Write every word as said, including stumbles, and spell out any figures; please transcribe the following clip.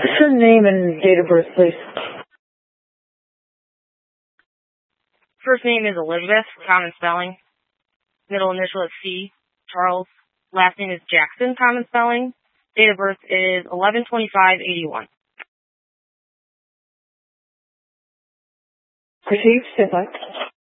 Her name and date of birth, please. First name is Elizabeth, common spelling. Middle initial is C, Charles. Last name is Jackson, common spelling. Date of birth is eleven twenty-five eighty-one. Received. Stand by.